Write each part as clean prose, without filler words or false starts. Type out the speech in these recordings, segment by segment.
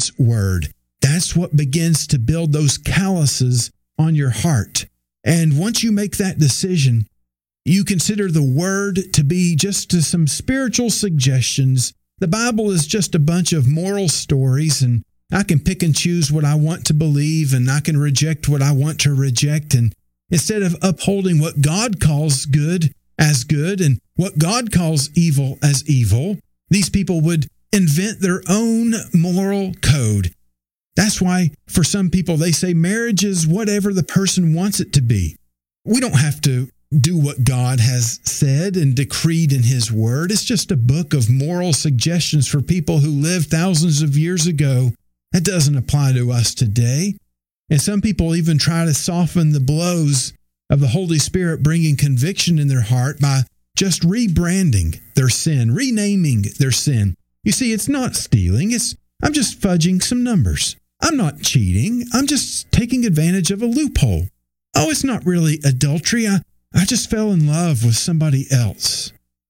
God's word. That's what begins to build those calluses on your heart. And once you make that decision, you consider the word to be just some spiritual suggestions. The Bible is just a bunch of moral stories, and I can pick and choose what I want to believe, and I can reject what I want to reject. And instead of upholding what God calls good as good and what God calls evil as evil, these people would invent their own moral code. That's why for some people they say marriage is whatever the person wants it to be. We don't have to do what God has said and decreed in His Word. It's just a book of moral suggestions for people who lived thousands of years ago. That doesn't apply to us today. And some people even try to soften the blows of the Holy Spirit bringing conviction in their heart by just rebranding their sin, renaming their sin. You see, it's not stealing. I'm just fudging some numbers. I'm not cheating. I'm just taking advantage of a loophole. Oh, it's not really adultery. I just fell in love with somebody else.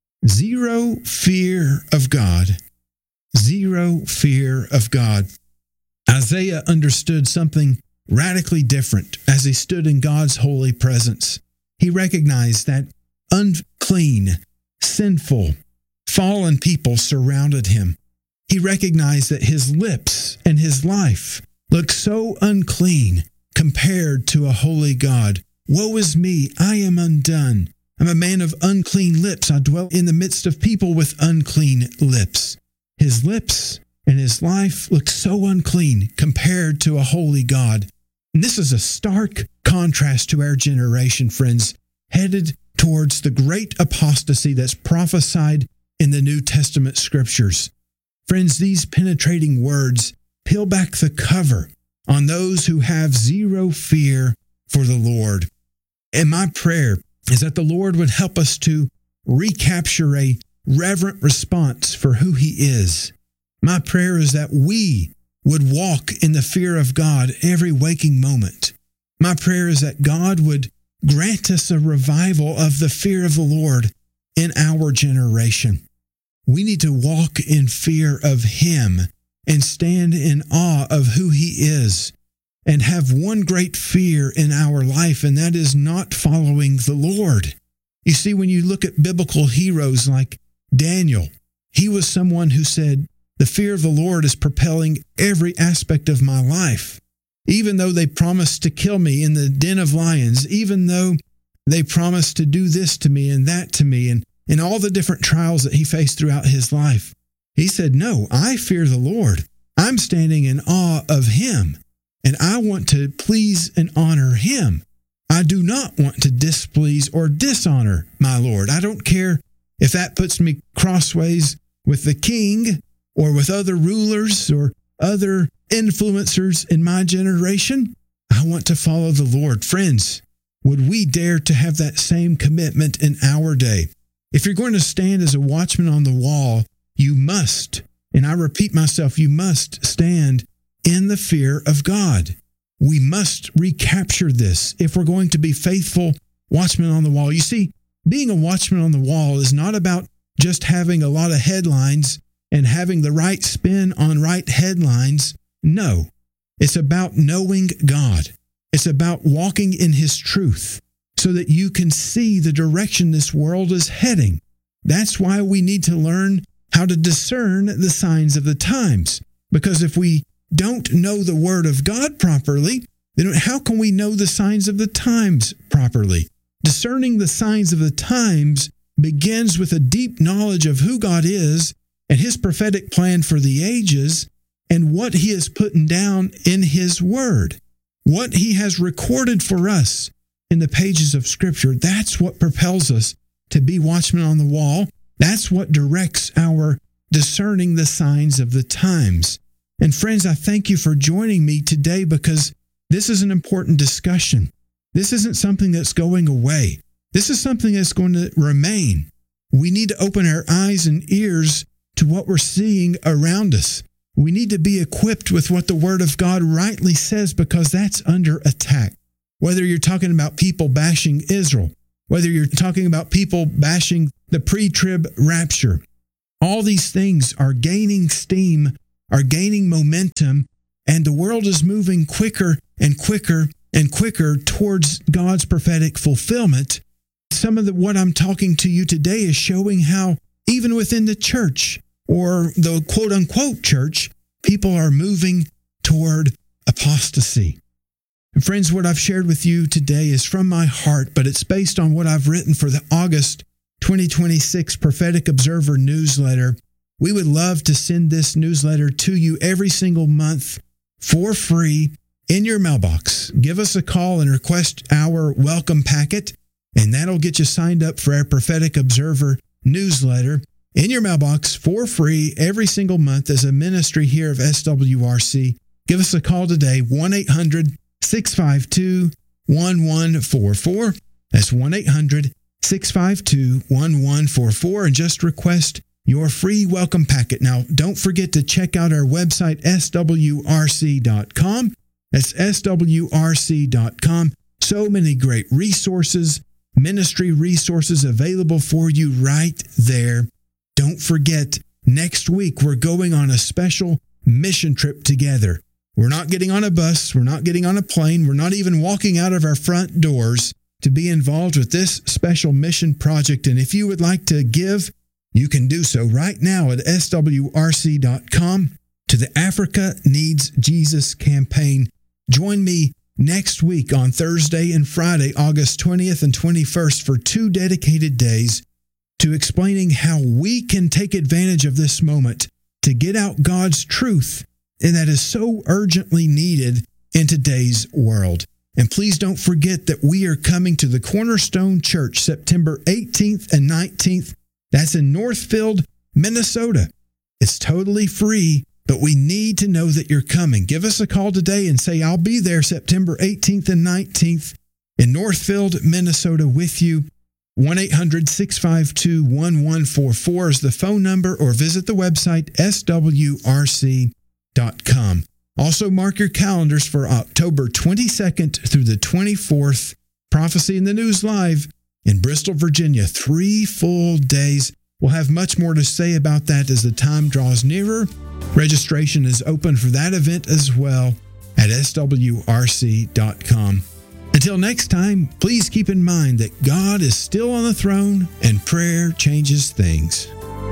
Zero fear of God. Zero fear of God. Isaiah understood something radically different as he stood in God's holy presence. He recognized that unclean, sinful, fallen people surrounded him. He recognized that his lips and his life looked so unclean compared to a holy God. Woe is me, I am undone. I'm a man of unclean lips. I dwell in the midst of people with unclean lips. His lips and his life looked so unclean compared to a holy God. And this is a stark contrast to our generation, friends, headed towards the great apostasy that's prophesied in the New Testament scriptures. Friends, these penetrating words peel back the cover on those who have zero fear for the Lord. And my prayer is that the Lord would help us to recapture a reverent response for who He is. My prayer is that we would walk in the fear of God every waking moment. My prayer is that God would grant us a revival of the fear of the Lord in our generation. We need to walk in fear of Him and stand in awe of who He is and have one great fear in our life, and that is not following the Lord. You see, when you look at biblical heroes like Daniel, he was someone who said, the fear of the Lord is propelling every aspect of my life. Even though they promised to kill me in the den of lions, even though they promised to do this to me and that to me, and all the different trials that he faced throughout his life, he said, no, I fear the Lord. I'm standing in awe of Him, and I want to please and honor Him. I do not want to displease or dishonor my Lord. I don't care if that puts me crossways with the king or with other rulers or other influencers in my generation. I want to follow the Lord. Friends, would we dare to have that same commitment in our day? If you're going to stand as a watchman on the wall, you must, and I repeat myself, you must stand in the fear of God. We must recapture this if we're going to be faithful watchmen on the wall. You see, being a watchman on the wall is not about just having a lot of headlines and having the right spin on right headlines. No, it's about knowing God. It's about walking in His truth so that you can see the direction this world is heading. That's why we need to learn how to discern the signs of the times. Because if we don't know the Word of God properly, then how can we know the signs of the times properly? Discerning the signs of the times begins with a deep knowledge of who God is and His prophetic plan for the ages and what He has put down in His Word. What He has recorded for us in the pages of Scripture, that's what propels us to be watchmen on the wall. That's what directs our discerning the signs of the times. And friends, I thank you for joining me today because this is an important discussion. This isn't something that's going away. This is something that's going to remain. We need to open our eyes and ears to what we're seeing around us. We need to be equipped with what the Word of God rightly says because that's under attack. Whether you're talking about people bashing Israel, whether you're talking about people bashing the pre-trib rapture, all these things are gaining steam are gaining momentum, and the world is moving quicker and quicker and quicker towards God's prophetic fulfillment. Some of what I'm talking to you today is showing how even within the church, or the quote-unquote church, people are moving toward apostasy. And friends, what I've shared with you today is from my heart, but it's based on what I've written for the August 2026 Prophetic Observer newsletter. We would love to send this newsletter to you every single month for free in your mailbox. Give us a call and request our welcome packet, and that'll get you signed up for our Prophetic Observer newsletter in your mailbox for free every single month as a ministry here of SWRC. Give us a call today, 1-800-652-1144. That's 1-800-652-1144, and just request your free welcome packet. Now, don't forget to check out our website, swrc.com. That's swrc.com. So many great resources, ministry resources available for you right there. Don't forget, next week we're going on a special mission trip together. We're not getting on a bus. We're not getting on a plane. We're not even walking out of our front doors to be involved with this special mission project. And if you would like to give, you can do so right now at swrc.com to the Africa Needs Jesus campaign. Join me next week on Thursday and Friday, August 20th and 21st for 2 dedicated days to explaining how we can take advantage of this moment to get out God's truth, and that is so urgently needed in today's world. And please don't forget that we are coming to the Cornerstone Church September 18th and 19th. That's in Northfield, Minnesota. It's totally free, but we need to know that you're coming. Give us a call today and say, I'll be there September 18th and 19th in Northfield, Minnesota with you. 1-800-652-1144 is the phone number, or visit the website swrc.com. Also, mark your calendars for October 22nd through the 24th, Prophecy in the News Live in Bristol, Virginia. 3 full days. We'll have much more to say about that as the time draws nearer. Registration is open for that event as well at swrc.com. Until next time, please keep in mind that God is still on the throne and prayer changes things.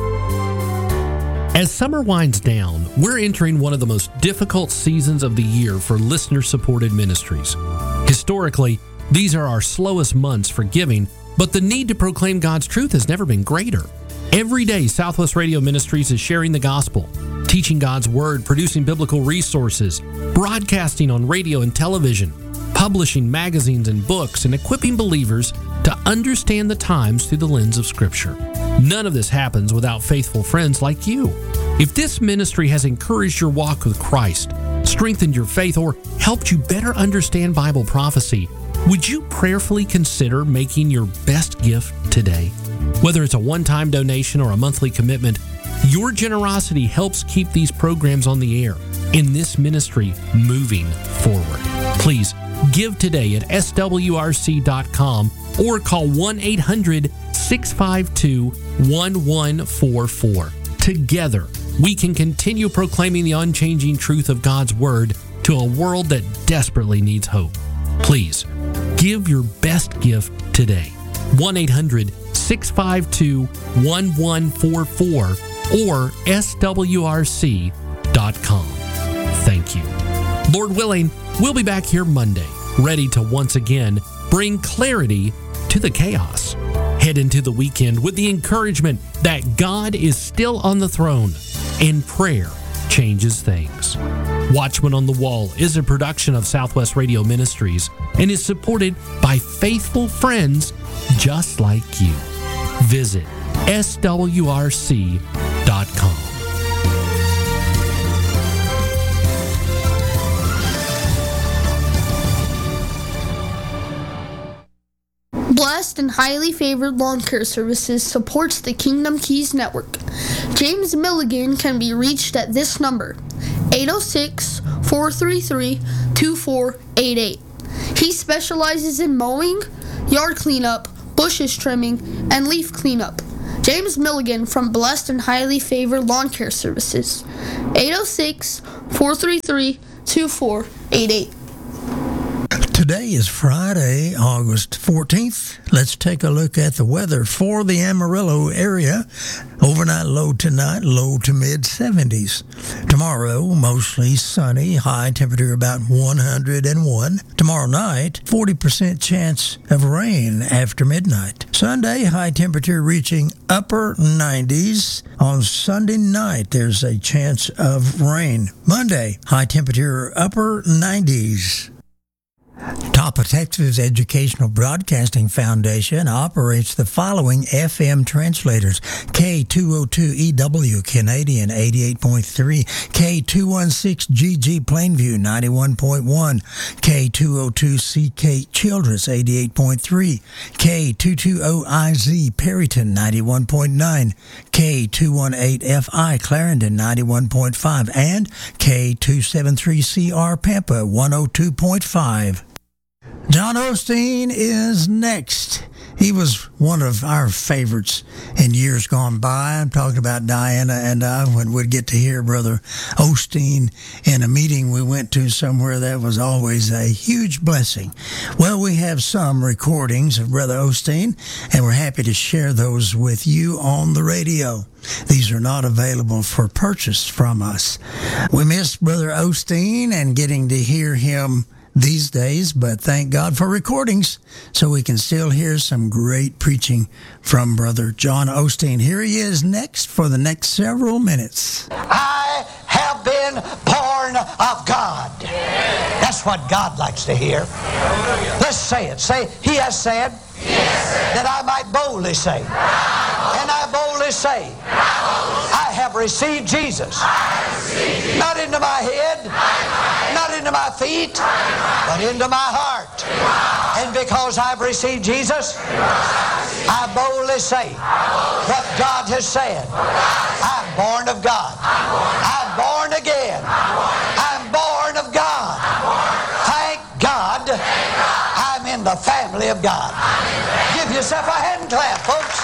As summer winds down, we're entering one of the most difficult seasons of the year for listener-supported ministries. Historically, these are our slowest months for giving, but the need to proclaim God's truth has never been greater. Every day, Southwest Radio Ministries is sharing the gospel, teaching God's word, producing biblical resources, broadcasting on radio and television, publishing magazines and books, and equipping believers to understand the times through the lens of Scripture. None of this happens without faithful friends like you. If this ministry has encouraged your walk with Christ, strengthened your faith, or helped you better understand Bible prophecy, would you prayerfully consider making your best gift today? Whether it's a one-time donation or a monthly commitment, your generosity helps keep these programs on the air and this ministry moving forward. Please give today at swrc.com or call 1-800-652-1144. Together, we can continue proclaiming the unchanging truth of God's Word to a world that desperately needs hope. Please, give your best gift today. 1-800-652-1144 or swrc.com. Thank you. Lord willing, we'll be back here Monday, ready to once again bring clarity to the chaos. Head into the weekend with the encouragement that God is still on the throne and prayer changes things. Watchman on the Wall is a production of Southwest Radio Ministries and is supported by faithful friends just like you. Visit swrc.com. Blessed and Highly Favored Lawn Care Services supports the Kingdom Keys Network. James Milligan can be reached at this number, 806-433-2488. He specializes in mowing, yard cleanup, bushes trimming, and leaf cleanup. James Milligan from Blessed and Highly Favored Lawn Care Services. 806-433-2488. Today is Friday, August 14th. Let's take a look at the weather for the Amarillo area. Overnight low tonight, low to mid-70s. Tomorrow, mostly sunny, high temperature about 101. Tomorrow night, 40% chance of rain after midnight. Sunday, high temperature reaching upper 90s. On Sunday night, there's a chance of rain. Monday, high temperature upper 90s. Top of Texas Educational Broadcasting Foundation operates the following FM translators: K202EW Canadian 88.3, K216GG Plainview 91.1, K202CK Childress 88.3, K220IZ Perryton 91.9, K218FI Clarendon 91.5, and K273CR Pampa 102.5. John Osteen is next. He was one of our favorites in years gone by. I'm talking about Diana and I when we'd get to hear Brother Osteen in a meeting we went to somewhere. That was always a huge blessing. Well, we have some recordings of Brother Osteen, and we're happy to share those with you on the radio. These are not available for purchase from us. We miss Brother Osteen and getting to hear him these days, but thank God for recordings so we can still hear some great preaching from Brother John Osteen. Here he is next for the next several minutes. I have been born of God. That's what God likes to hear. Let's say it. Say, He has said that I might boldly say. And I boldly say, I have received Jesus. Not into my head, not into my feet, but into my heart. And because I've received Jesus, I boldly say what God has said. I'm born of God. I'm born again. I'm born of God. Thank God I'm in the family of God. Give yourself a hand clap, folks.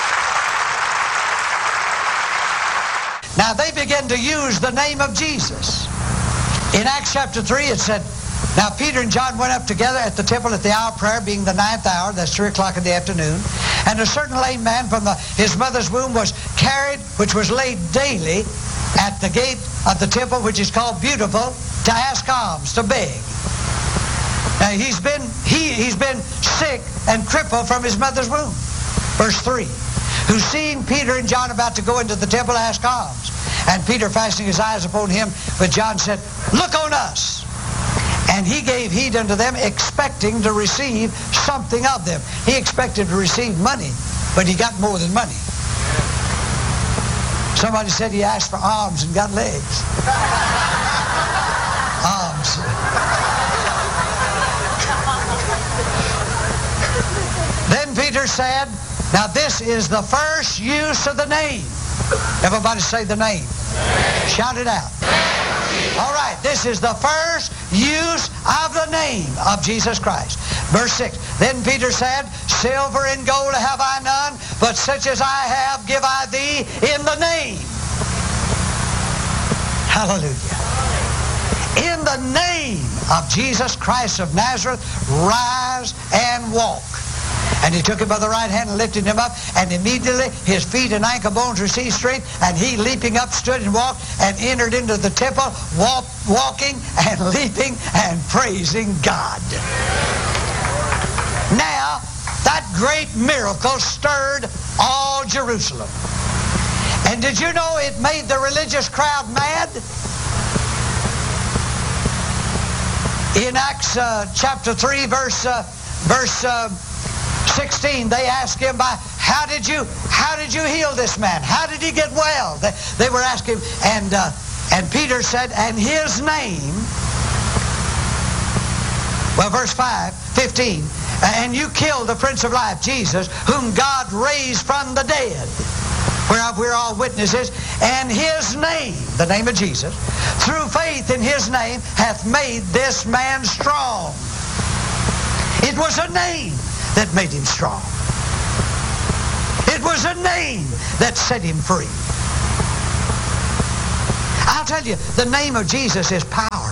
Now they began to use the name of Jesus. In Acts chapter 3 it said, now Peter and John went up together at the temple at the hour of prayer, being the 9th hour, that's 3 o'clock in the afternoon. And a certain lame man from his mother's womb was carried, which was laid daily at the gate of the temple, which is called Beautiful, to ask alms, to beg. Now he's been sick and crippled from his mother's womb. Verse 3. Who seeing Peter and John about to go into the temple asked alms. And Peter, fastening his eyes upon him, but John said, look on us. And he gave heed unto them, expecting to receive something of them. He expected to receive money, but he got more than money. Somebody said he asked for arms and got legs. Arms. Then Peter said, now this is the first use of the name. Everybody say the name. Shout it out. All right, this is the first use of the name of Jesus Christ. Verse 6, then Peter said, silver and gold have I none, but such as I have give I thee in the name. Hallelujah. In the name of Jesus Christ of Nazareth, rise and walk. And he took him by the right hand and lifted him up, and immediately his feet and ankle bones received strength, and he leaping up stood and walked and entered into the temple, walking and leaping and praising God. Now, that great miracle stirred all Jerusalem. And did you know it made the religious crowd mad? In Acts chapter 3, verse 16, they asked him, how did you heal this man? How did he get well? They were asking, and Peter said, and his name, well, verse 15, and you killed the Prince of Life, Jesus, whom God raised from the dead, whereof we're all witnesses, and his name, the name of Jesus, through faith in his name, hath made this man strong. It was a name that made him strong. It was a name that set him free. I'll tell you, the name of Jesus is power.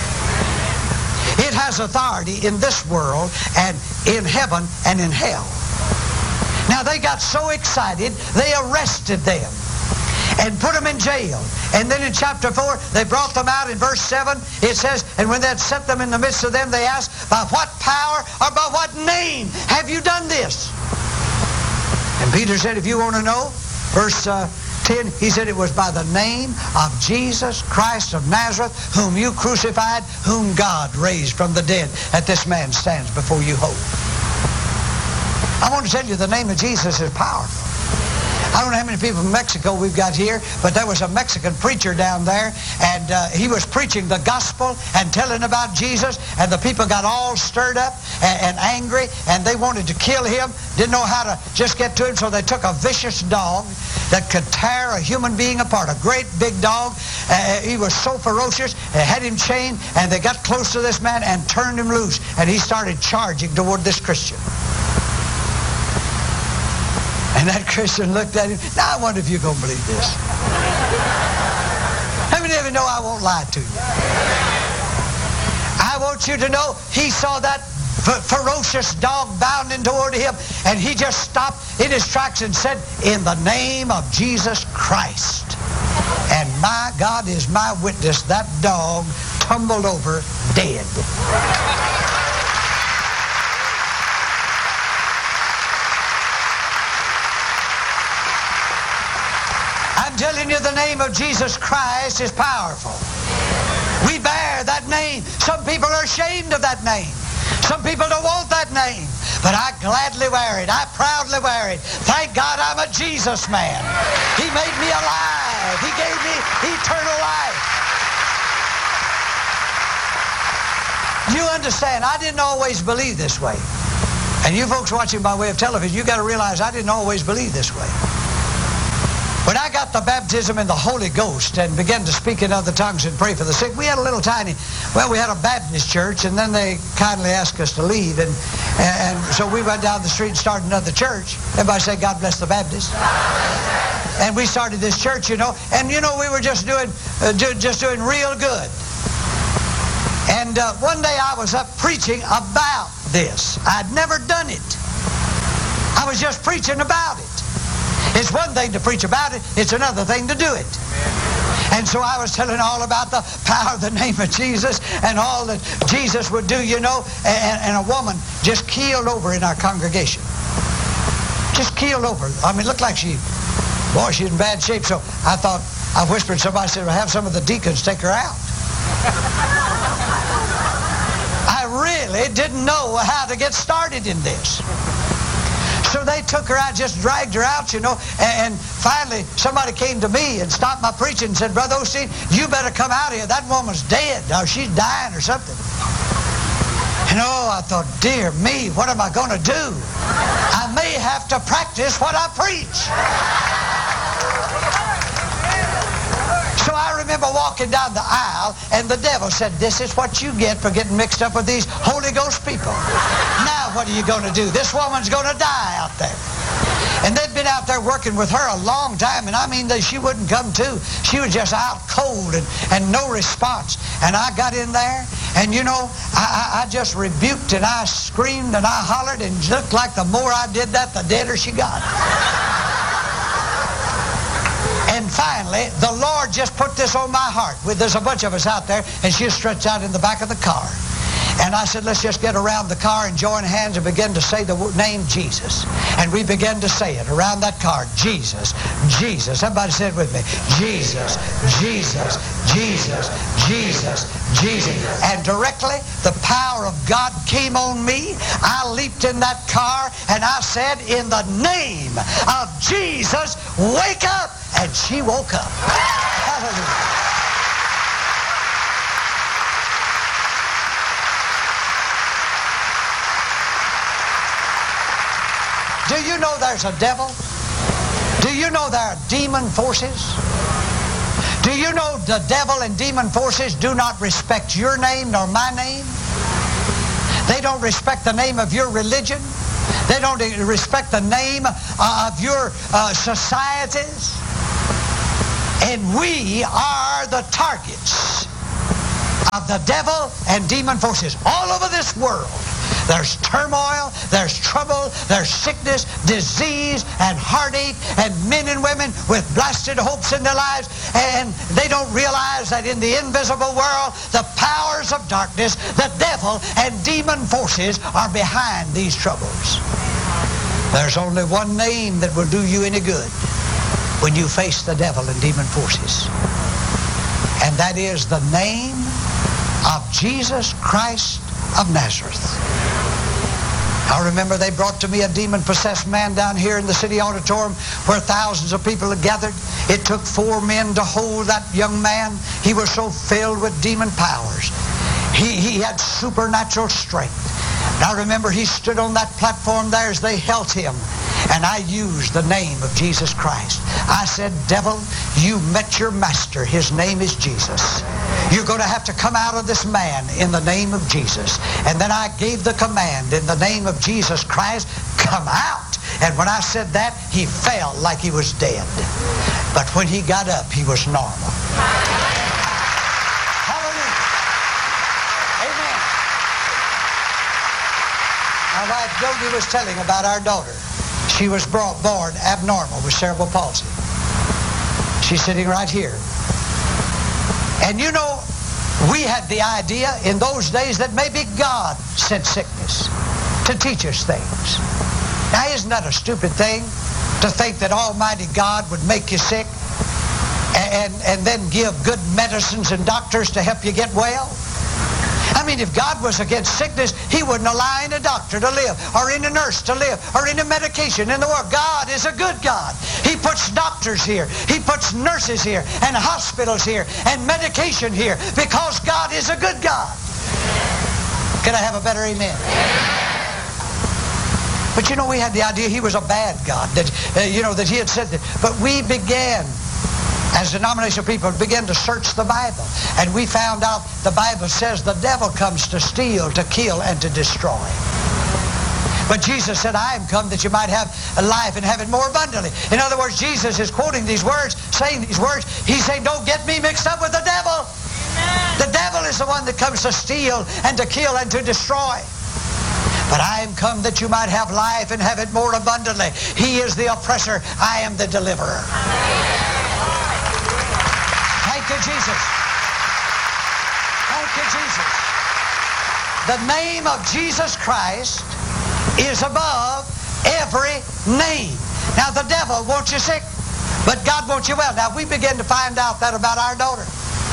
It has authority in this world and in heaven and in hell. Now they got so excited, they arrested them and put them in jail. And then in chapter 4, they brought them out. In verse 7, it says, and when they had set them in the midst of them, they asked, by what power or by what name have you done this? And Peter said, if you want to know, verse 10, he said it was by the name of Jesus Christ of Nazareth, whom you crucified, whom God raised from the dead, that this man stands before you whole. I want to tell you, the name of Jesus is powerful. I don't know how many people from Mexico we've got here, but there was a Mexican preacher down there, and he was preaching the gospel and telling about Jesus, and the people got all stirred up and angry, and they wanted to kill him, didn't know how to just get to him, so they took a vicious dog that could tear a human being apart, a great big dog. He was so ferocious, they had him chained, and they got close to this man and turned him loose, and he started charging toward this Christian. And that Christian looked at him. Now I wonder if you're going to believe this. How many of you know I won't lie to you? I want you to know he saw that ferocious dog bounding toward him, and he just stopped in his tracks and said, in the name of Jesus Christ. And my God is my witness, that dog tumbled over dead. I'm telling you, the name of Jesus Christ is powerful. We bear that name. Some people are ashamed of that name. Some people don't want that name. But I gladly wear it. I proudly wear it. Thank God I'm a Jesus man. He made me alive. He gave me eternal life. You understand, I didn't always believe this way. And you folks watching by way of television, you got to realize I didn't always believe this way. When I got the baptism in the Holy Ghost and began to speak in other tongues and pray for the sick, we had a little tiny, we had a Baptist church, and then they kindly asked us to leave, and so we went down the street and started another church. Everybody say, God bless the Baptist. And we started this church, and we were just doing real good. And one day I was up preaching about this. I'd never done it. I was just preaching about it. It's one thing to preach about it, it's another thing to do it. And so I was telling all about the power of the name of Jesus and all that Jesus would do, and a woman just keeled over in our congregation. Just keeled over. I mean, it looked like she's in bad shape. So I thought, I whispered to somebody, I said, well, have some of the deacons take her out. I really didn't know how to get started in this. So they took her out, just dragged her out, and finally somebody came to me and stopped my preaching and said, Brother Osteen, you better come out here. That woman's dead, or she's dying or something. And I thought, dear me, what am I going to do? I may have to practice what I preach. So I remember walking down the aisle, and the devil said, this is what you get for getting mixed up with these Holy Ghost people. Now what are you going to do? This woman's going to die out there. And they'd been out there working with her a long time, and I mean, she wouldn't come to. She was just out cold and no response. And I got in there, and I just rebuked, and I screamed, and I hollered, and it looked like the more I did that, the deader she got. And finally, the Lord just put this on my heart. There's a bunch of us out there, and she was stretched out in the back of the car. And I said, let's just get around the car and join hands and begin to say the name Jesus. And we began to say it around that car. Jesus, Jesus. Everybody say it with me. Jesus, Jesus, Jesus, Jesus, Jesus. And directly, the power of God came on me. I leaped in that car, and I said, in the name of Jesus, wake up. And she woke up. Hallelujah. Do you know there's a devil? Do you know there are demon forces? Do you know the devil and demon forces do not respect your name nor my name? They don't respect the name of your religion. They don't respect the name of your societies. And we are the targets of the devil and demon forces all over this world. There's turmoil, there's trouble, there's sickness, disease, and heartache, and men and women with blasted hopes in their lives, and they don't realize that in the invisible world, the powers of darkness, the devil and demon forces are behind these troubles. There's only one name that will do you any good when you face the devil and demon forces, and that is the name of Jesus Christ of Nazareth. I remember they brought to me a demon-possessed man down here in the city auditorium where thousands of people had gathered. It took 4 men to hold that young man. He was so filled with demon powers. He had supernatural strength. And I remember he stood on that platform there as they held him, and I used the name of Jesus Christ. I said, devil, you met your master. His name is Jesus. You're going to have to come out of this man in the name of Jesus. And then I gave the command in the name of Jesus Christ, come out. And when I said that, he fell like he was dead. But when he got up, he was normal. Hallelujah. Amen. My wife Jody was telling about our daughter. She was born abnormal with cerebral palsy. She's sitting right here. And you know, we had the idea in those days that maybe God sent sickness to teach us things. Now, isn't that a stupid thing to think that Almighty God would make you sick and then give good medicines and doctors to help you get well? I mean, if God was against sickness, He wouldn't allow any doctor to live, or any nurse to live, or any medication in the world. God is a good God. He puts doctors here. He puts nurses here, and hospitals here, and medication here, because God is a good God. Can I have a better amen? But you know, we had the idea He was a bad God, that that He had said that. But we began, as denominational people, began to search the Bible, and we found out the Bible says the devil comes to steal, to kill, and to destroy. But Jesus said, I am come that you might have a life and have it more abundantly. In other words, Jesus is quoting these words, saying these words. He's saying, don't get me mixed up with the devil. Amen. The devil is the one that comes to steal and to kill and to destroy. But I am come that you might have life and have it more abundantly. He is the oppressor. I am the deliverer. Thank you, Jesus. Thank you, Jesus. The name of Jesus Christ is above every name. Now, the devil wants you sick, but God wants you well. Now, we begin to find out that about our daughter.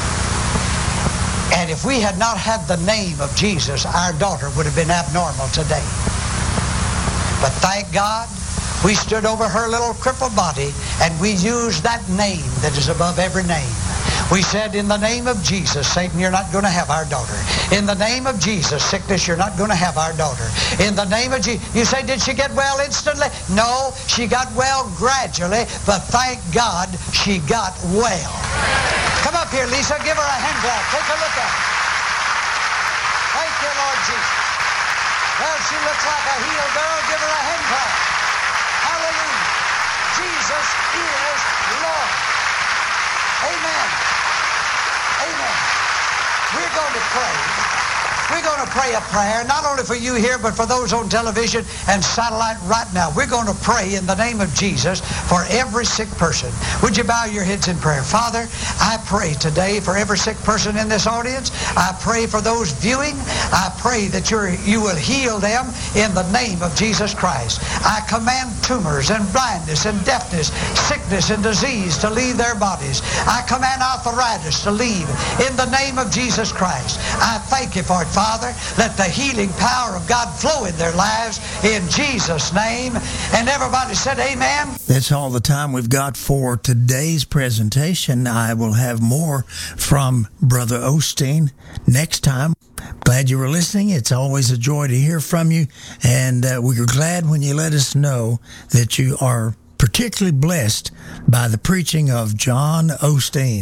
And if we had not had the name of Jesus, our daughter would have been abnormal today. But thank God, we stood over her little crippled body, and we used that name that is above every name. We said, in the name of Jesus, Satan, you're not going to have our daughter. In the name of Jesus, sickness, you're not going to have our daughter. In the name of Jesus. You say, did she get well instantly? No, she got well gradually, but thank God she got well. Come up here, Lisa. Give her a hand clap. Take a look at her. Thank you, Lord Jesus. Well, she looks like a healed girl. Give her a hand clap. Hallelujah. Jesus is Lord. Amen. Amen. We're going to pray. We're going to pray a prayer, not only for you here, but for those on television and satellite right now. We're going to pray in the name of Jesus for every sick person. Would you bow your heads in prayer? Father, I pray today for every sick person in this audience. I pray for those viewing. I pray that you will heal them in the name of Jesus Christ. I command tumors and blindness and deafness, sickness and disease to leave their bodies. I command arthritis to leave in the name of Jesus Christ. I thank you for it, Father. Let the healing power of God flow in their lives in Jesus' name. And everybody said amen. That's all the time we've got for today's presentation. I will have more from Brother Osteen next time. Glad you were listening. It's always a joy to hear from you. And we're glad when you let us know that you are particularly blessed by the preaching of John Osteen.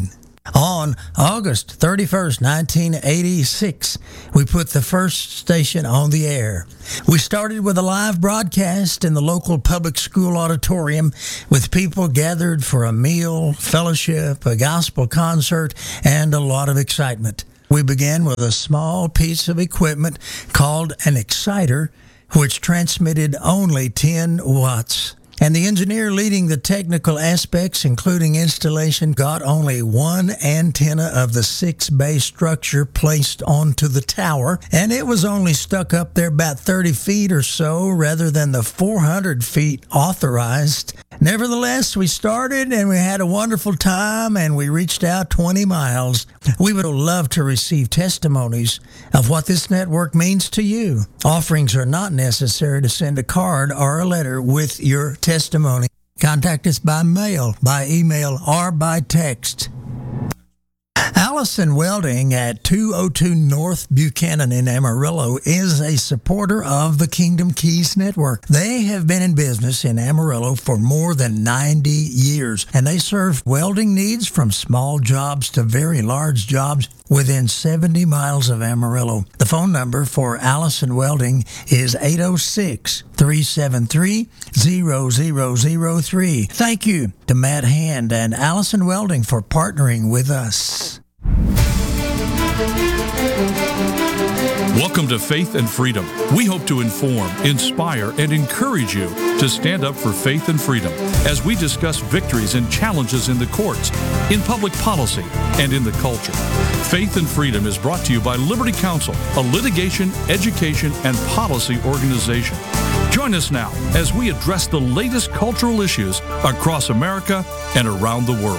On August 31st, 1986, we put the first station on the air. We started with a live broadcast in the local public school auditorium with people gathered for a meal, fellowship, a gospel concert, and a lot of excitement. We began with a small piece of equipment called an exciter, which transmitted only 10 watts. And the engineer leading the technical aspects, including installation, got only one antenna of the 6-bay structure placed onto the tower, and it was only stuck up there about 30 feet or so rather than the 400 feet authorized. Nevertheless, we started and we had a wonderful time, and we reached out 20 miles. We would love to receive testimonies of what this network means to you. Offerings are not necessary to send a card or a letter with your testimony. Contact us by mail, by email, or by text. Allison Welding at 202 North Buchanan in Amarillo is a supporter of the Kingdom Keys Network. They have been in business in Amarillo for more than 90 years, and they serve welding needs from small jobs to very large jobs within 70 miles of Amarillo. The phone number for Allison Welding is 806-373-0003. Thank you to Matt Hand and Allison Welding for partnering with us. Welcome to Faith and Freedom. We hope to inform, inspire, and encourage you to stand up for faith and freedom as we discuss victories and challenges in the courts, in public policy, and in the culture. Faith and Freedom is brought to you by Liberty Counsel, a litigation, education, and policy organization. Join us now as we address the latest cultural issues across America and around the world.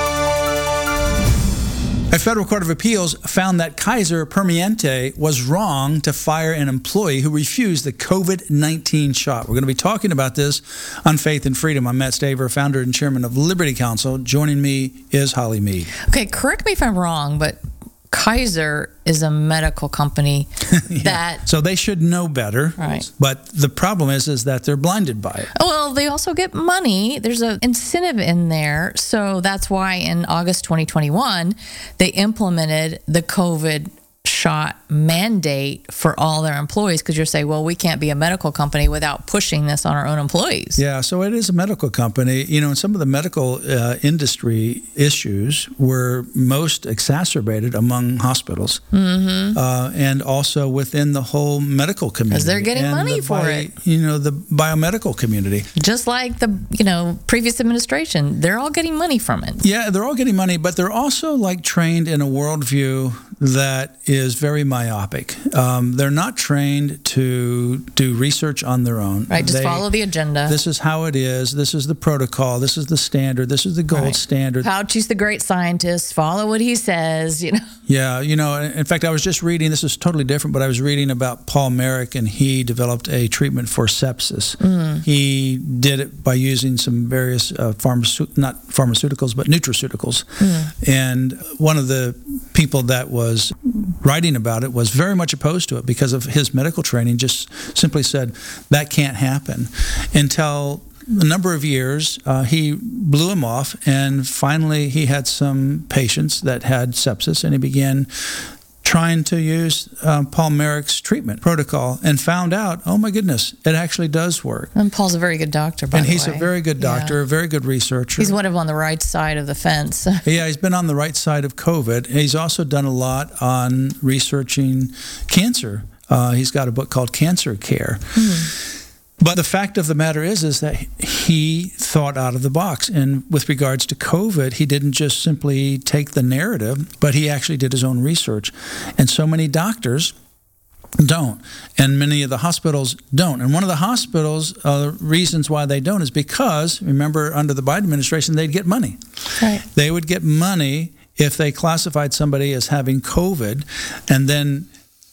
A federal court of appeals found that Kaiser Permanente was wrong to fire an employee who refused the COVID-19 shot. We're going to be talking about this on Faith and Freedom. I'm Matt Staver, founder and chairman of Liberty Counsel. Joining me is Holly Mead. Okay, correct me if I'm wrong, but Kaiser is a medical company that... So they should know better. Right. But the problem is that they're blinded by it. Well, they also get money. There's an incentive in there. So that's why in August 2021, they implemented the COVID shot mandate for all their employees, because you're saying, well, we can't be a medical company without pushing this on our own employees. Yeah, so it is a medical company. You know, and some of the medical industry issues were most exacerbated among hospitals, and also within the whole medical community. Because they're getting money for it. You know, the biomedical community. Just like the, previous administration, they're all getting money from it. Yeah, they're all getting money, but they're also trained in a worldview that is very myopic. They're not trained to do research on their own. Right, just follow the agenda. This is how it is. This is the protocol. This is the standard. This is the gold standard. Fauci's the great scientist. Follow what he says, Yeah, in fact, I was just reading, this is totally different, but I was reading about Paul Merrick, and he developed a treatment for sepsis. He did it by using some various not pharmaceuticals, but nutraceuticals. And one of the people that was writing about it was very much opposed to it because of his medical training, just simply said that can't happen. Until a number of years, he blew him off, and finally he had some patients that had sepsis, and he began trying to use Paul Merrick's treatment protocol and found out, oh my goodness, it actually does work. And Paul's a very good doctor, by the way. And he's a very good doctor, a very good researcher. He's on the right side of the fence. Yeah, he's been on the right side of COVID. He's also done a lot on researching cancer. He's got a book called Cancer Care. But the fact of the matter is that he thought out of the box. And with regards to COVID, he didn't just simply take the narrative, but he actually did his own research. And so many doctors don't. And many of the hospitals don't. And one of the hospitals' reasons why they don't is because, remember, under the Biden administration, they'd get money. Right. They would get money if they classified somebody as having COVID, and then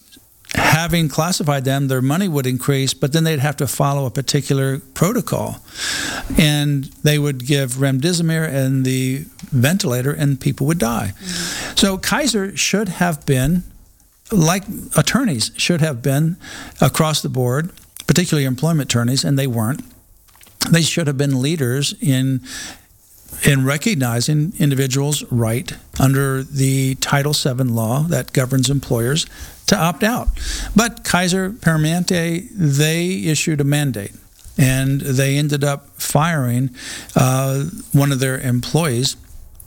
having classified them, their money would increase, but then they'd have to follow a particular protocol. And they would give remdesivir and the ventilator, and people would die. So Kaiser should have been, like attorneys should have been across the board, particularly employment attorneys, and they weren't. They should have been leaders in in recognizing individuals' right under the Title VII law that governs employers to opt out. But Kaiser Permanente, they issued a mandate, and they ended up firing one of their employees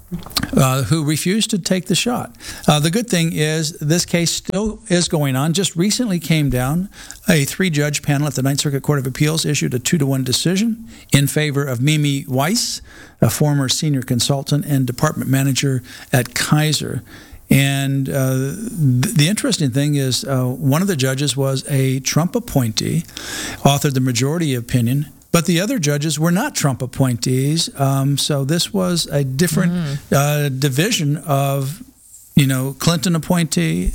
who refused to take the shot. The good thing is this case still is going on. Just recently came down. A 3-judge panel at the Ninth Circuit Court of Appeals issued a 2-1 decision in favor of Mimi Weiss, a former senior consultant and department manager at Kaiser. And the interesting thing is one of the judges was a Trump appointee, authored the majority opinion, but the other judges were not Trump appointees. So this was a different division of, Clinton appointee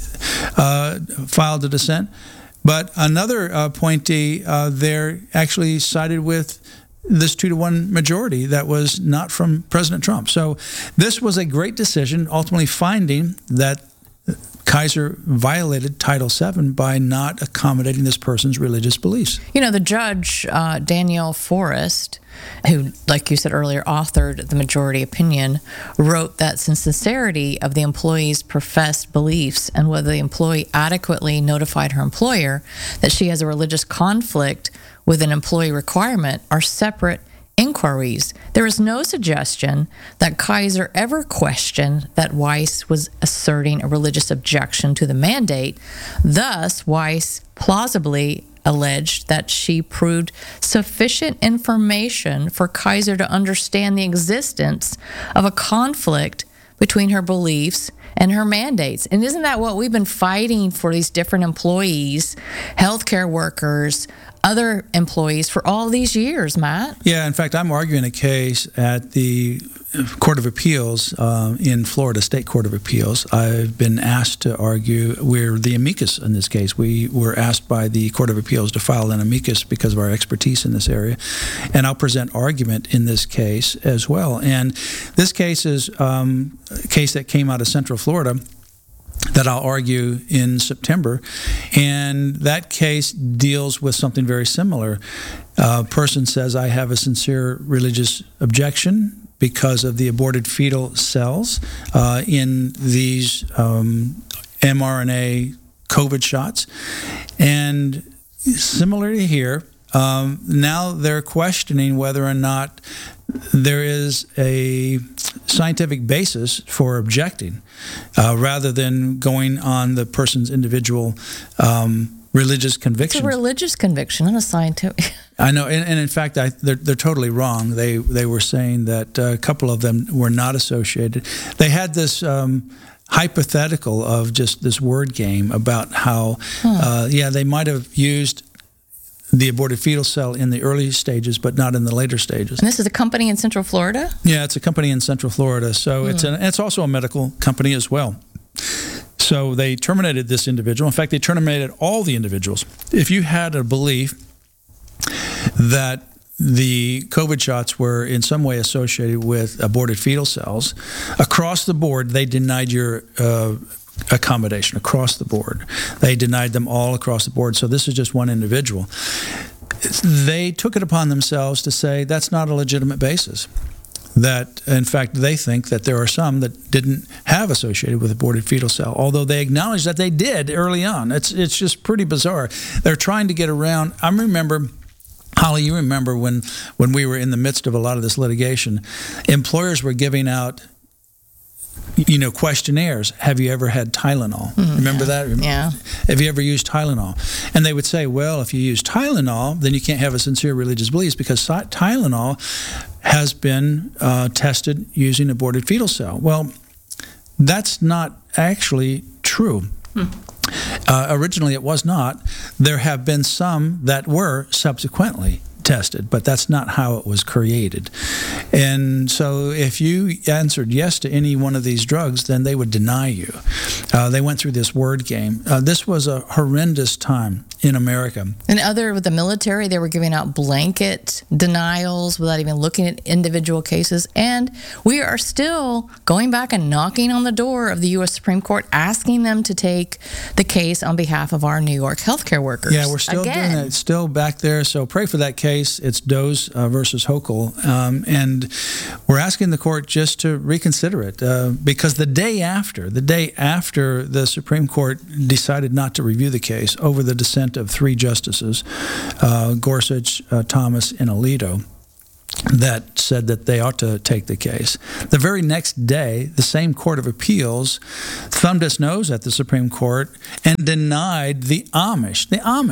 filed a dissent. But another appointee there actually sided with this 2-1 majority that was not from President Trump. So this was a great decision, ultimately finding that Kaiser violated Title VII by not accommodating this person's religious beliefs. The judge, Danielle Forrest, who, like you said earlier, authored the majority opinion, wrote that since the sincerity of the employee's professed beliefs and whether the employee adequately notified her employer that she has a religious conflict with an employee requirement are separate inquiries. There is no suggestion that Kaiser ever questioned that Weiss was asserting a religious objection to the mandate. Thus, Weiss plausibly alleged that she proved sufficient information for Kaiser to understand the existence of a conflict between her beliefs and her mandates. And isn't that what we've been fighting for, these different employees, healthcare workers, other employees, for all these years, Matt? Yeah, in fact, I'm arguing a case at the Court of Appeals in Florida, State Court of Appeals. I've been asked to argue. We're the amicus in this case. We were asked by the Court of Appeals to file an amicus because of our expertise in this area. And I'll present argument in this case as well. And this case is a case that came out of Central Florida that I'll argue in September. And that case deals with something very similar. A person says, I have a sincere religious objection because of the aborted fetal cells in these mRNA COVID shots. And similarly here, now they're questioning whether or not there is a scientific basis for objecting rather than going on the person's individual religious conviction. It's a religious conviction, not a scientific. I know, and in fact, they're totally wrong. They were saying that a couple of them were not associated. They had this hypothetical of just this word game about how, they might have used the aborted fetal cell in the early stages, but not in the later stages. And this is a company in Central Florida? Yeah, it's a company in Central Florida. So it's also a medical company as well. So they terminated this individual. In fact, they terminated all the individuals. If you had a belief that the COVID shots were in some way associated with aborted fetal cells, across the board, they denied your accommodation across the board. They denied them all across the board. So this is just one individual. They took it upon themselves to say that's not a legitimate basis. That, in fact, they think that there are some that didn't have associated with aborted fetal cell, although they acknowledge that they did early on. It's just pretty bizarre. They're trying to get around. I remember, Holly, you remember when we were in the midst of a lot of this litigation, employers were giving out questionnaires. Have you ever had Tylenol? Remember that? Yeah. Have you ever used Tylenol? And they would say, well, if you use Tylenol, then you can't have a sincere religious beliefs because Tylenol has been tested using aborted fetal cell. Well, that's not actually true. Originally, it was not. There have been some that were subsequently tested, but that's not how it was created. And so if you answered yes to any one of these drugs, then they would deny you. They went through this word game. This was a horrendous time in America. And with the military, they were giving out blanket denials without even looking at individual cases. And we are still going back and knocking on the door of the U.S. Supreme Court, asking them to take the case on behalf of our New York healthcare workers. Yeah, we're still doing it. It's still back there. So pray for that case. It's Doe's versus Hochul. And we're asking the court just to reconsider it because the day after the Supreme Court decided not to review the case over the dissent of 3 justices, Gorsuch, Thomas, and Alito, that said that they ought to take the case. The very next day, the same Court of Appeals thumbed its nose at the Supreme Court and denied the Amish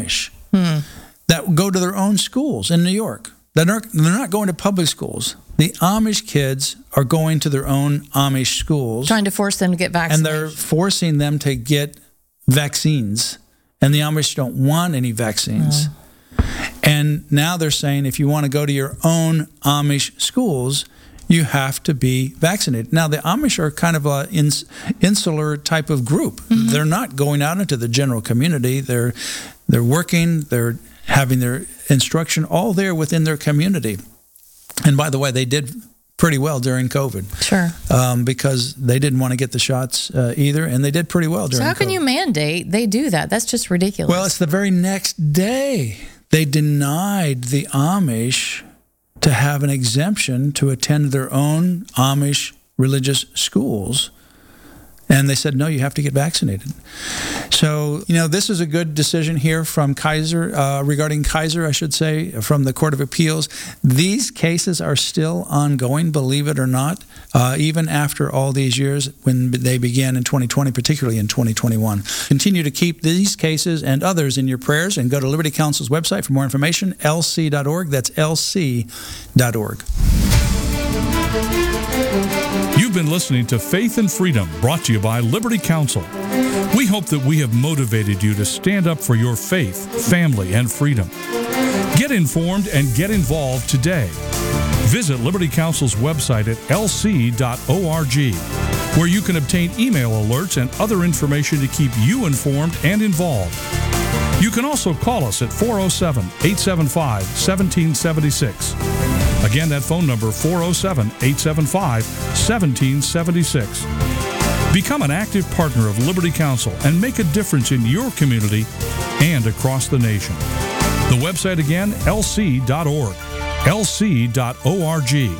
that go to their own schools in New York. They're not going to public schools. The Amish kids are going to their own Amish schools. Trying to force them to get vaccinated. And they're forcing them to get vaccines. And the Amish don't want any vaccines. And now they're saying if you want to go to your own Amish schools, you have to be vaccinated. Now, the Amish are kind of an insular type of group. Mm-hmm. They're not going out into the general community. They're working, they're having their instruction all there within their community. And by the way, they did pretty well during COVID. Sure. Because they didn't want to get the shots either, and they did pretty well during COVID. So how can you mandate they do that? That's just ridiculous. Well, it's the very next day. They denied the Amish to have an exemption to attend their own Amish religious schools. And they said, no, you have to get vaccinated. So, this is a good decision here from Kaiser, regarding Kaiser, I should say, from the Court of Appeals. These cases are still ongoing, believe it or not, even after all these years when they began in 2020, particularly in 2021. Continue to keep these cases and others in your prayers and go to Liberty Counsel's website for more information, lc.org. That's lc.org. You've been listening to Faith and Freedom, brought to you by Liberty Counsel. We hope that we have motivated you to stand up for your faith, family, and freedom. Get informed and get involved today. Visit Liberty Counsel's website at lc.org, where you can obtain email alerts and other information to keep you informed and involved. You can also call us at 407-875-1776. Again, that phone number, 407-875-1776. Become an active partner of Liberty Counsel and make a difference in your community and across the nation. The website again, lc.org, lc.org.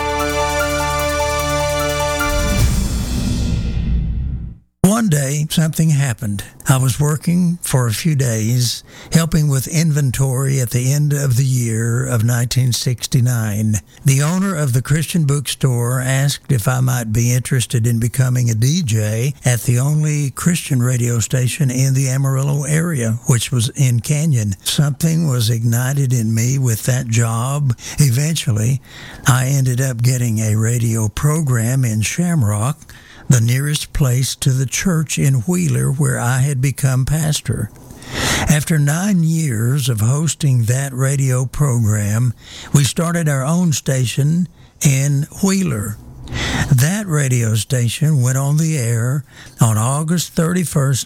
One day, something happened. I was working for a few days, helping with inventory at the end of the year of 1969. The owner of the Christian bookstore asked if I might be interested in becoming a DJ at the only Christian radio station in the Amarillo area, which was in Canyon. Something was ignited in me with that job. Eventually, I ended up getting a radio program in Shamrock, the nearest place to the church in Wheeler where I had become pastor. After 9 years of hosting that radio program, we started our own station in Wheeler. That radio station went on the air on August 31st,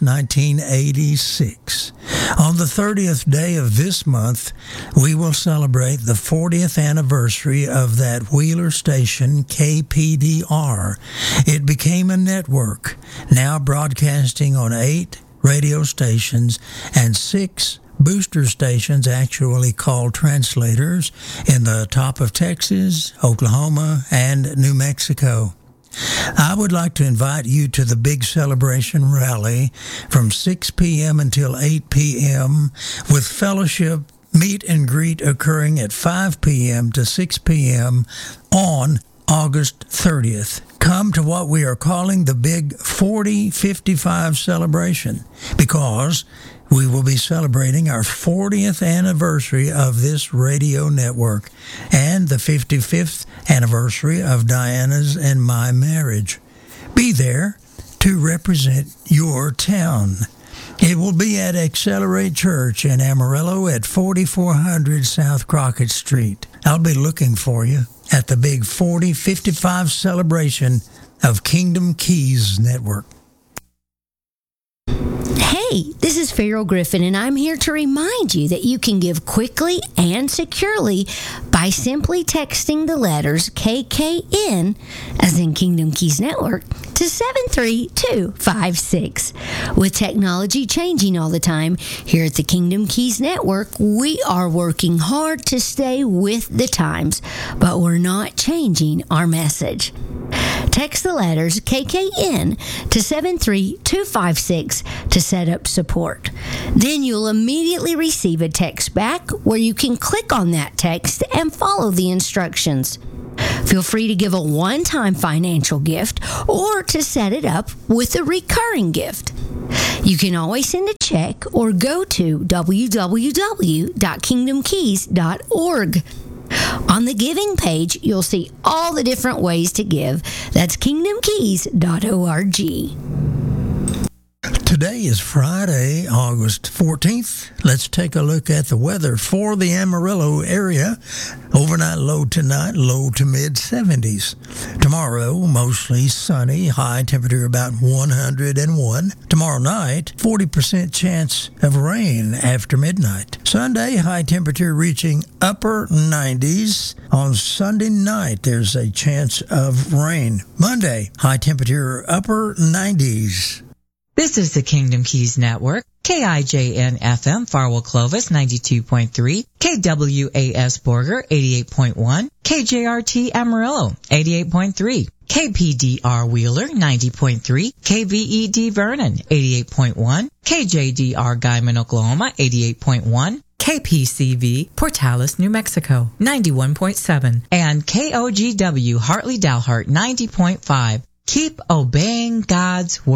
1986. On the 30th day of this month, we will celebrate the 40th anniversary of that Wheeler station, KPDR. It became a network, now broadcasting on 8 radio stations and 6 booster stations, actually called translators, in the top of Texas, Oklahoma, and New Mexico. I would like to invite you to the big celebration rally from 6 p.m. until 8 p.m. with fellowship meet and greet occurring at 5 p.m. to 6 p.m. on August 30th. Come to what we are calling the Big 4055 celebration, because we will be celebrating our 40th anniversary of this radio network and the 55th anniversary of Diana's and my marriage. Be there to represent your town. It will be at Accelerate Church in Amarillo at 4400 South Crockett Street. I'll be looking for you at the Big 4055 celebration of Kingdom Keys Network. Hey, Hey, this is Farrell Griffin, and I'm here to remind you that you can give quickly and securely by simply texting the letters KKN, as in Kingdom Keys Network, to 73256. With technology changing all the time, here at the Kingdom Keys Network, we are working hard to stay with the times, but we're not changing our message. Text the letters KKN to 73256 to set up support. Then you'll immediately receive a text back where you can click on that text and follow the instructions. Feel free to give a one-time financial gift or to set it up with a recurring gift. You can always send a check or go to www.kingdomkeys.org. On the giving page, you'll see all the different ways to give. That's kingdomkeys.org. Today is Friday, August 14th. Let's take a look at the weather for the Amarillo area. Overnight low tonight, low to mid-70s. Tomorrow, mostly sunny, high temperature about 101. Tomorrow night, 40% chance of rain after midnight. Sunday, high temperature reaching upper 90s. On Sunday night, there's a chance of rain. Monday, high temperature upper 90s. This is the Kingdom Keys Network, KIJN-FM, Farwell Clovis, 92.3, KWAS Borger, 88.1, KJRT Amarillo, 88.3, KPDR Wheeler, 90.3, KVED Vernon, 88.1, KJDR Guyman, Oklahoma, 88.1, KPCV Portales, New Mexico, 91.7, and KOGW Hartley Dalhart, 90.5. Keep obeying God's word.